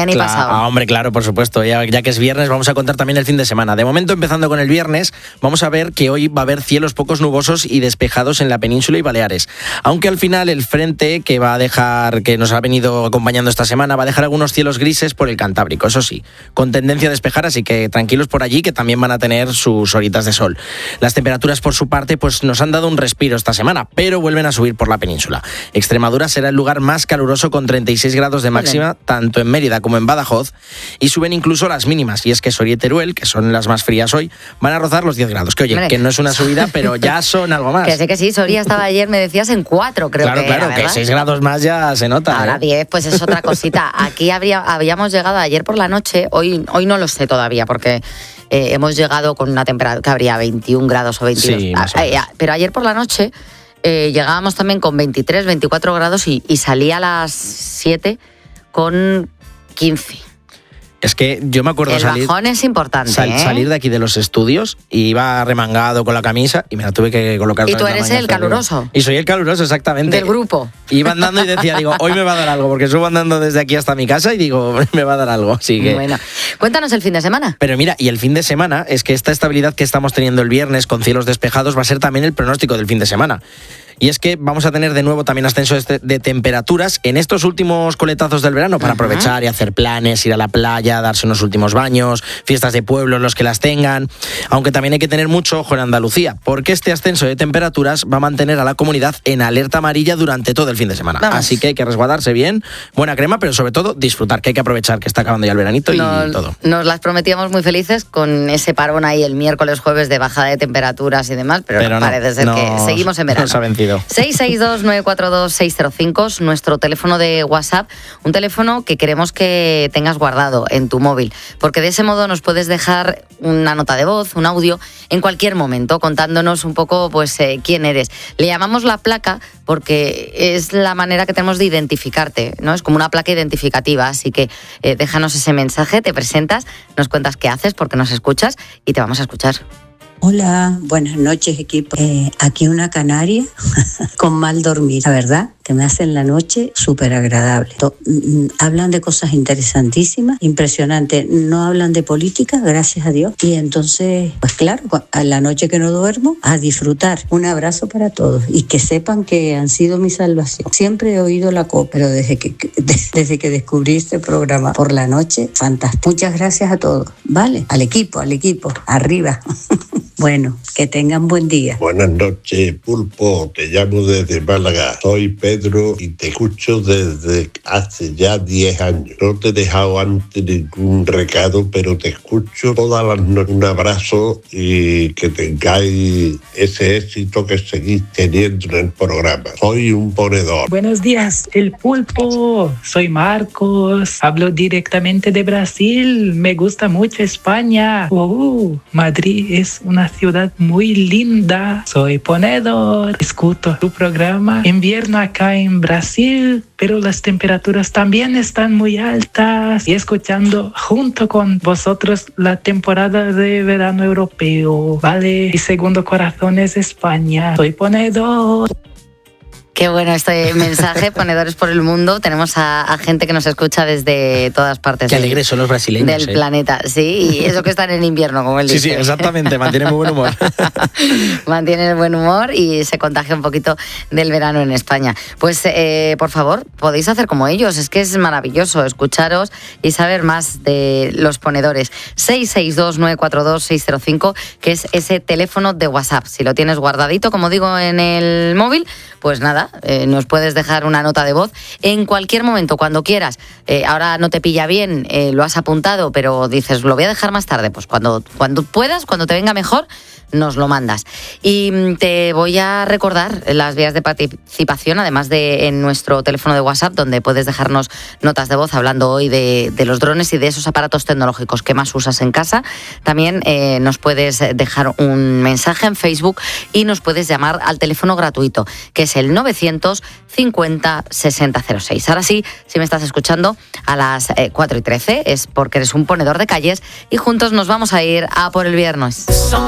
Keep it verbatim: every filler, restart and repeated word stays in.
que ni claro, pasado. Ah, hombre, claro, por supuesto. Ya, ya que es viernes, vamos a contar también el fin de semana. De momento, empezando con el viernes, vamos a ver que hoy va a haber cielos pocos nubosos y despejados en la península y Baleares. Aunque al final el frente que va a dejar, que nos ha venido acompañando esta semana, va a dejar algunos cielos grises por el Cantábrico, eso sí, con tendencia a despejar, así que tranquilos por allí, que también van a tener sus horitas de sol. Las temperaturas, por su parte, pues nos han dado un respiro esta semana, pero vuelven a subir por la península. Extremadura será el lugar más caluroso con treinta y seis grados de máxima, Vale. tanto en Mérida como en Badajoz, y suben incluso las mínimas, y es que Soria y Teruel, que son las más frías hoy, van a rozar los diez grados, que oye, Hombre. que no es una subida, pero ya son algo más. Que sé que sí, Soria estaba ayer, me decías, en cuatro, creo claro, que Claro, era, claro, que seis grados más ya se nota. Ahora ¿eh? diez, pues es otra cosita. Aquí habría, habíamos llegado ayer por la noche, hoy, hoy no lo sé todavía, porque eh, hemos llegado con una temperatura que habría veintiún grados o veintidós. Sí, ah, eh, pero ayer por la noche eh, llegábamos también con veintitrés, veinticuatro grados y, y salía a las siete con quince. Es que yo me acuerdo el salir... bajón es importante, sal, ¿eh? Salir de aquí de los estudios y iba remangado con la camisa y me la tuve que colocar. Y tú eres el caluroso. Y soy el caluroso, exactamente. Del grupo. Iba andando y decía, digo, hoy me va a dar algo, porque subo andando desde aquí hasta mi casa y digo, me va a dar algo. Así que... Bueno, cuéntanos el fin de semana. Pero mira, y el fin de semana es que esta estabilidad que estamos teniendo el viernes con cielos despejados va a ser también el pronóstico del fin de semana. Y es que vamos a tener de nuevo también ascenso de temperaturas en estos últimos coletazos del verano para uh-huh. aprovechar y hacer planes, ir a la playa, darse unos últimos baños, fiestas de pueblos, los que las tengan. Aunque también hay que tener mucho ojo en Andalucía, porque este ascenso de temperaturas va a mantener a la comunidad en alerta amarilla durante todo el fin de semana. Vamos. Así que hay que resguardarse bien, buena crema, pero sobre todo disfrutar, que hay que aprovechar que está acabando ya el veranito y nos, todo. Nos las prometíamos muy felices con ese parón ahí el miércoles, jueves de bajada de temperaturas y demás, pero, pero no, parece ser no, que seguimos en verano. Nos ha vencido. seis seis dos nueve cuatro dos seis cero cinco es nuestro teléfono de WhatsApp, un teléfono que queremos que tengas guardado en tu móvil, porque de ese modo nos puedes dejar una nota de voz, un audio, en cualquier momento, contándonos un poco pues eh, quién eres. Le llamamos la placa porque es la manera que tenemos de identificarte, ¿no? Es como una placa identificativa, así que eh, déjanos ese mensaje, te presentas, nos cuentas qué haces, por qué nos escuchas y te vamos a escuchar. Hola, buenas noches, equipo. Eh, aquí una canaria con mal dormir, la verdad, que me hacen la noche súper agradable. To- mm, hablan de cosas interesantísimas, impresionantes. No hablan de política, gracias a Dios. Y entonces, pues claro, a la noche que no duermo, a disfrutar. Un abrazo para todos y que sepan que han sido mi salvación. Siempre he oído la copa, pero desde que, desde que descubrí este programa por la noche, fantástico. Muchas gracias a todos. Vale, al equipo, al equipo, arriba. Bueno, que tengan buen día. Buenas noches, Pulpo. Te llamo desde Málaga. Soy Pedro y te escucho desde hace ya diez años. No te he dejado antes ningún recado, pero te escucho todas las noches. Un abrazo y que tengáis ese éxito que seguís teniendo en el programa. Soy un ponedor. Buenos días, el Pulpo. Soy Marcos. Hablo directamente de Brasil. Me gusta mucho España. Oh, Madrid es una ciudad muy linda. Soy ponedor. Escucho tu programa. Invierno acá en Brasil, pero las temperaturas también están muy altas. Y escuchando junto con vosotros la temporada de verano europeo. Vale. Mi segundo corazón es España. Soy ponedor. Qué bueno este mensaje, ponedores por el mundo. Tenemos a, a gente que nos escucha desde todas partes. Qué alegres son los brasileños. Del eh. planeta, sí, y eso que están en invierno, como él dice. Sí, sí, exactamente, mantienen muy buen humor. Mantienen el buen humor y se contagia un poquito del verano en España. Pues, eh, por favor, podéis hacer como ellos. Es que es maravilloso escucharos y saber más de los ponedores. seis seis dos nueve cuatro dos seis cero cinco, que es ese teléfono de WhatsApp. Si lo tienes guardadito, como digo, en el móvil, pues nada, Eh, nos puedes dejar una nota de voz en cualquier momento, cuando quieras. Eh, ahora no te pilla bien, eh, lo has apuntado, pero dices, lo voy a dejar más tarde. Pues cuando, cuando puedas, cuando te venga mejor, nos lo mandas. Y te voy a recordar las vías de participación, además de en nuestro teléfono de WhatsApp, donde puedes dejarnos notas de voz hablando hoy de, de los drones y de esos aparatos tecnológicos que más usas en casa. También eh, nos puedes dejar un mensaje en Facebook y nos puedes llamar al teléfono gratuito, que es el novecientos cincuenta sesenta cero seis. Ahora sí, si me estás escuchando a las eh, cuatro y trece, es porque eres un ponedor de calles y juntos nos vamos a ir a por el viernes.